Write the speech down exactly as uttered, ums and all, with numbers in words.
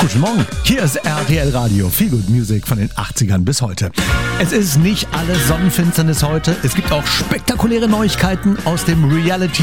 Guten Morgen, hier ist R T L Radio, Feel Good Music von den achtzigern bis heute. Es ist nicht alles Sonnenfinsternis heute, es gibt auch spektakuläre Neuigkeiten aus dem Reality